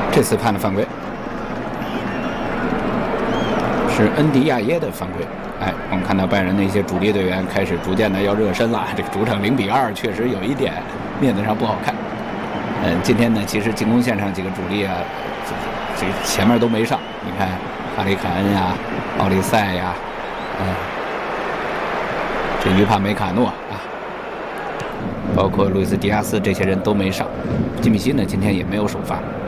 这次判的犯规是恩迪亚耶的犯规。哎，我们看到拜仁的一些主力队员开始逐渐的要热身了。这个主场0-2，确实有一点面子上不好看。今天呢，其实进攻线上几个主力啊，这前面都没上。你看，哈里凯恩呀、奥利塞呀，这于帕梅卡诺啊，包括路易斯迪亚斯这些人都没上。基米希呢，今天也没有首发。